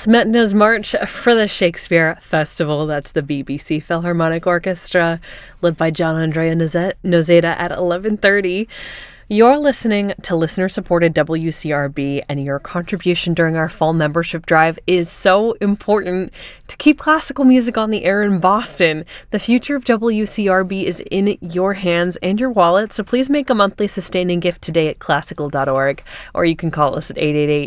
Smetana's March for the Shakespeare Festival. That's the BBC Philharmonic Orchestra, led by John Andrea Nozeda at 11:30. You're listening to listener-supported WCRB, and your contribution during our fall membership drive is so important to keep classical music on the air in Boston. The future of WCRB is in your hands and your wallet, so please make a monthly sustaining gift today at classical.org, or you can call us at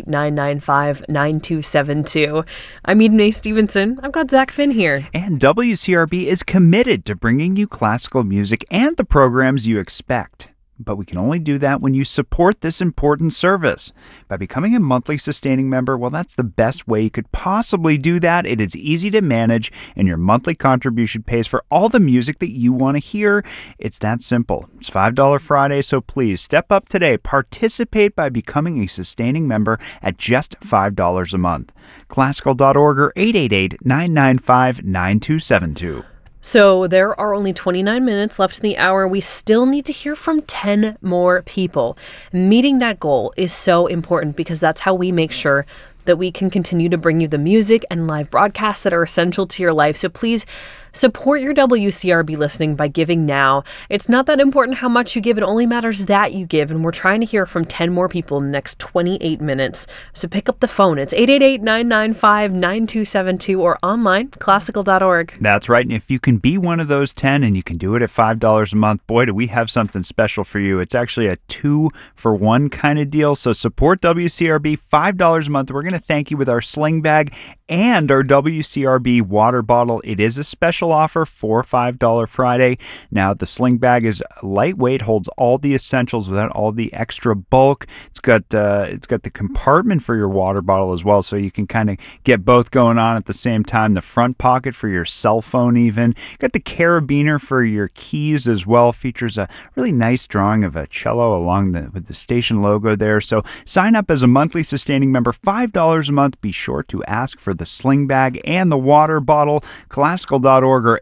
888-995-9272. I'm Eden Mae Stevenson. I've got Zach Finn here. And WCRB is committed to bringing you classical music and the programs you expect. But we can only do that when you support this important service. By becoming a monthly sustaining member, well, that's the best way you could possibly do that. It is easy to manage, and your monthly contribution pays for all the music that you want to hear. It's that simple. It's $5 Friday, so please step up today. Participate by becoming a sustaining member at just $5 a month. Classical.org or 888-995-9272. So there are only 29 minutes left in the hour. We still need to hear from 10 more people. Meeting that goal is so important because that's how we make sure that we can continue to bring you the music and live broadcasts that are essential to your life. So please support your WCRB listening by giving now. It's not that important how much you give. It only matters that you give. And we're trying to hear from 10 more people in the next 28 minutes. So pick up the phone. It's 888-995-9272 or online, classical.org. That's right. And if you can be one of those 10 and you can do it at $5 a month, boy, do we have something special for you. It's actually a 2-for-1 kind of deal. So support WCRB, $5 a month. We're going to thank you with our sling bag and our WCRB water bottle. It is a special offer for $5 Friday. Now, the sling bag is lightweight, holds all the essentials without all the extra bulk. It's got the compartment for your water bottle as well, so you can kind of get both going on at the same time. The front pocket for your cell phone even. Got the carabiner for your keys as well. Features a really nice drawing of a cello with the station logo there. So sign up as a monthly sustaining member, $5 a month. Be sure to ask for the sling bag and the water bottle. Classical.org or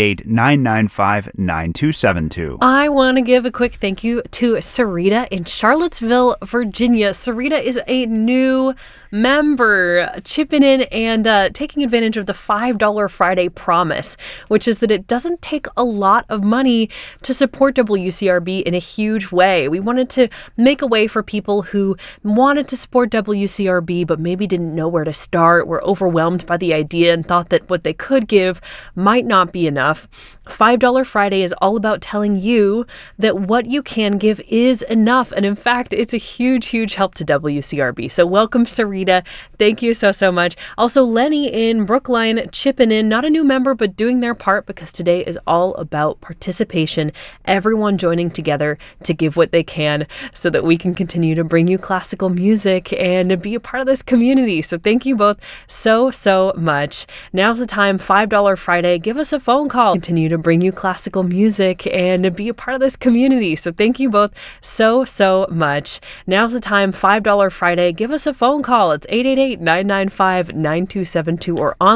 888-995-9272. I want to give a quick thank you to Sarita in Charlottesville, Virginia. Sarita is a new member chipping in and taking advantage of the $5 Friday promise, which is that it doesn't take a lot of money to support WCRB in a huge way. We wanted to make a way for people who wanted to support WCRB but maybe didn't know where to start, were overwhelmed by the idea and thought that what they could give might not be enough. $5 Friday is all about telling you that what you can give is enough. And in fact, it's a huge, huge help to WCRB. So welcome, Sarita. Thank you so much. Also, Lenny in Brookline chipping in, not a new member, but doing their part because today is all about participation. Everyone joining together to give what they can so that we can continue to bring you classical music and be a part of this community. So thank you both so much. Now's the time, $5 Friday. Give us a phone call. Continue to bring you classical music and be a part of this community. So thank you both so much. Now's the time, $5 Friday. Give us a phone call. It's 888-995-9272 or on